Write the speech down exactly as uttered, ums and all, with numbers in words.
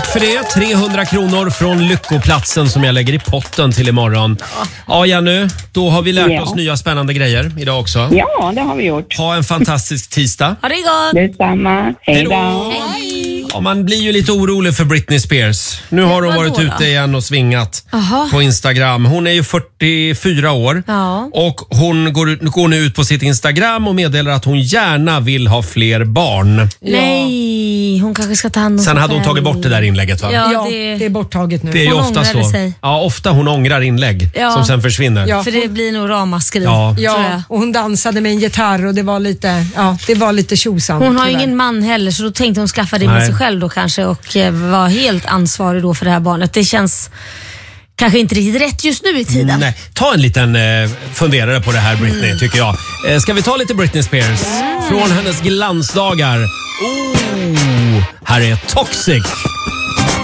för det. trehundra kronor från Lyckoplatsen som jag lägger i potten till imorgon. Ja, Jenny, då har vi lärt Ja. oss nya spännande grejer idag också. Ja, det har vi gjort. Ha en fantastisk tisdag. Ha det gott! Detsamma. Hej då. Ja, man blir ju lite orolig för Britney Spears. Nu har hon vadå varit då? ute igen och svingat Aha. på Instagram. Hon är ju fyrtiofyra år Ja. och hon går, ut- går nu ut på sitt Instagram och meddelar att hon gärna vill ha fler barn. Nej, hon kanske ska ta hand om Sen sig hade hon själv. tagit bort det där inlägget, va? Ja, Ja, det- det är borttaget nu. Det är ju Hon ofta ångrade så. sig. Ja, ofta hon ångrar inlägg Ja. som sen försvinner. Ja. För det blir nog ramaskri, Ja. tror Ja, jag. och hon dansade med en gitarr och det var lite, ja, det var lite tjosamt. Hon har ju tyvärr. ingen man heller, så då tänkte hon skaffa det med Nej. sig själv då kanske och eh, vara helt ansvarig då för det här barnet. Det känns kanske inte riktigt rätt just nu i tiden. Nej, ta en liten eh, funderare på det här, Britney, tycker jag. Eh, ska vi ta lite Britney Spears? Från hennes glansdagar. Oh, här är Toxic.